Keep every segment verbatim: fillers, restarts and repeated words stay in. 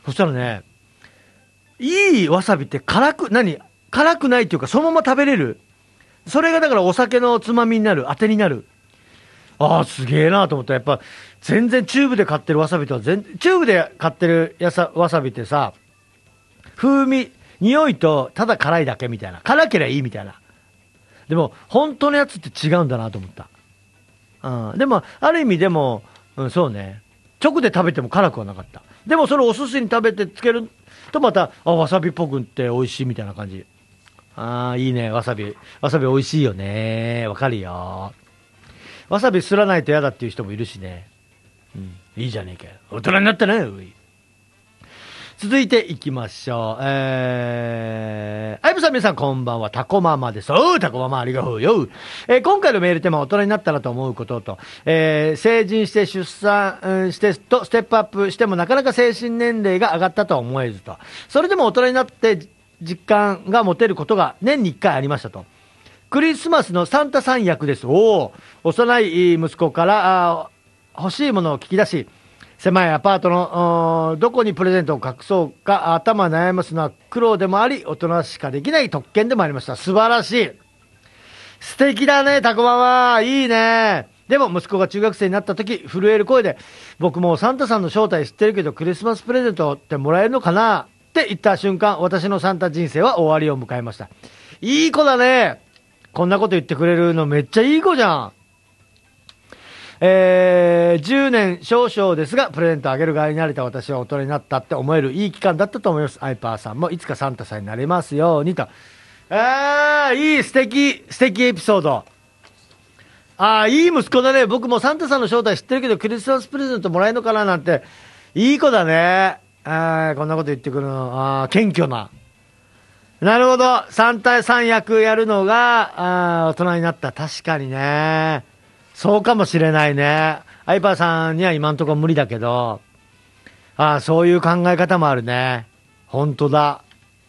そしたらね、いいわさびって辛く、何辛くないっていうか、そのまま食べれる。それがだからお酒のつまみになる、当てになる。ああ、すげえなと思った。やっぱ、全然チューブで買ってるわさびとは全、チューブで買ってるやさわさびってさ、風味、匂いとただ辛いだけみたいな。辛ければいいみたいな。でも、本当のやつって違うんだなと思った。うん。でも、ある意味でも、うん、そうね。直で食べても辛くはなかった。でも、それお寿司に食べてつけるとまた、あ、わさびっぽくって美味しいみたいな感じ。ああ、いいね、わさび。わさび美味しいよね。わかるよ。わさびすらないと嫌だっていう人もいるしね。うん。いいじゃねえかよ。大人になったね。うい。続いていきましょう。えー、あいぶさん皆さんこんばんは。タコママです。おう、タコママありがとうよ。えー、今回のメールテーマは大人になったらと思うことと、えー、成人して出産、うん、してとステップアップしてもなかなか精神年齢が上がったとは思えずと。それでも大人になって実感が持てることが年にいっかいありましたと。クリスマスのサンタさん役です。おお、幼い息子から欲しいものを聞き出し、狭いアパートのどこにプレゼントを隠そうか頭悩ますのは苦労でもあり、大人しかできない特権でもありました。素晴らしい。素敵だね、タコママ。いいね。でも息子が中学生になった時、震える声で、僕もサンタさんの正体知ってるけどクリスマスプレゼントってもらえるのかなって言った瞬間、私のサンタ人生は終わりを迎えました。いい子だね。こんなこと言ってくれるのめっちゃいい子じゃん。えー、じゅうねん少々ですが、プレゼントあげる側になれた私は大人になったって思えるいい期間だったと思います。アイパーさんもいつかサンタさんになれますようにと。あー、いい、素敵、素敵エピソード。あー、いい息子だね。僕もサンタさんの正体知ってるけど、クリスマスプレゼントもらえるのかななんて、いい子だね。あー、こんなこと言ってくるの。あー、謙虚な。なるほど。サンタさん役やるのが、あー、大人になった。確かにね。そうかもしれないね。アイパーさんには今んところ無理だけど、ああ、そういう考え方もあるね。本当だ。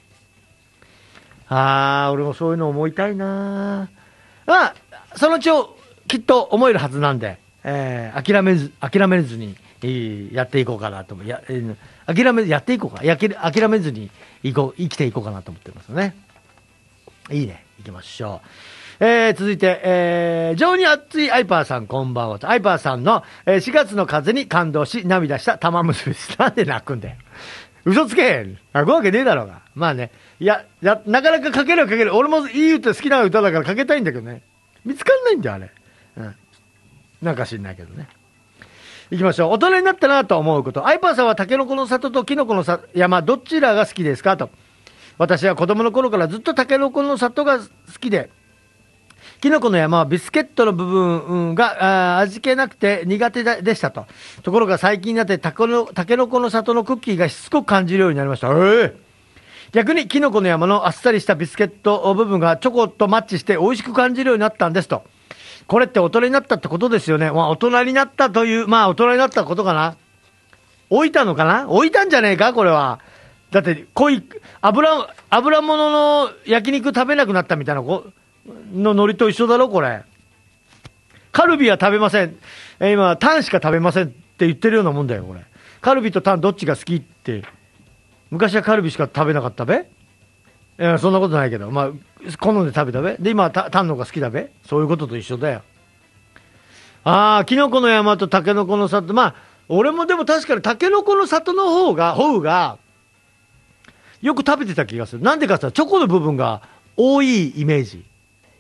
ああ、俺もそういうの思いたいな。まあ、そのうちをきっと思えるはずなんで、えー、諦めず、諦めずに、えー、やっていこうかなと思う。や、えー、諦めず、やっていこうか。やけ諦めずにいこう、生きていこうかなと思ってますね。いいね。行きましょう。えー、続いて、えー、情に熱いアイパーさんこんばんは。アイパーさんの、えー、しがつの風に感動し涙した玉結びです。なんで泣くんだよ。嘘つけ泣くわけねえだろうが。まあね。いや、や、なかなか書けるは書ける。俺もいい歌好きな歌だから書けたいんだけどね。見つかんないんだよ、あれ。うん。なんか知んないけどね。行きましょう。大人になったなと思うこと。アイパーさんはタケノコの里とキノコの山、どちらが好きですかと。私は子供の頃からずっとタケノコの里が好きで、キノコの山はビスケットの部分が味気なくて苦手でしたと。ところが最近になってタケノ、タケノコの里のクッキーがしつこく感じるようになりました。えー、逆にキノコの山のあっさりしたビスケット部分がチョコとマッチして美味しく感じるようになったんですと。これって大人になったってことですよね。まあ大人になったという、まあ大人になったことかな。置いたのかな置いたんじゃねえかこれは。だって濃い、油、油物の焼肉食べなくなったみたいなこの海苔と一緒だろこれ。カルビは食べません。え今タンしか食べませんって言ってるようなもんだよこれ。カルビとタンどっちが好きって。昔はカルビしか食べなかったべ。いやそんなことないけど、まあ好んで食べたべ。で今はタタンの方が好きだべ。そういうことと一緒だよ。ああ、キノコの山とタケノコの里。まあ俺もでも確かにタケノコの里の方が方がよく食べてた気がする。なんでかって言ったらチョコの部分が多いイメージ。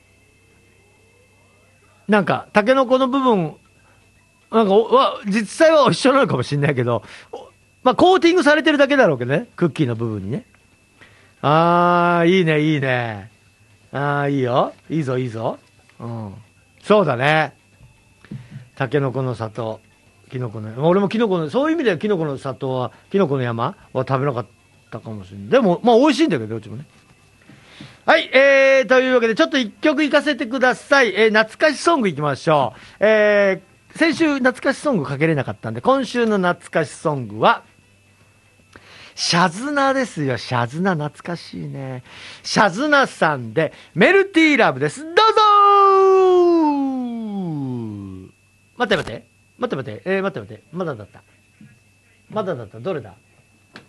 なんか、タケノコの部分、なんかわ、実際は一緒なのかもしれないけど、まあ、コーティングされてるだけだろうけどね。クッキーの部分にね。あー、いいね、いいね。あー、いいよ。いいぞ、いいぞ。うん。そうだね。タケノコの里、キノコの、俺もキノコの、そういう意味ではキノコの里は、キノコの山は食べなかったかもしれない。でも、まあ、美味しいんだけど、どっちもね。はい、えー、というわけで、ちょっと一曲いかせてください。えー、懐かしソングいきましょう。えー、先週懐かしソングかけれなかったんで、今週の懐かしソングは、シャズナですよ、シャズナ懐かしいね。シャズナさんで、メルティーラブです。どうぞー待って待って、待って待って、えー、待って待って、まだだった。まだだった、どれだ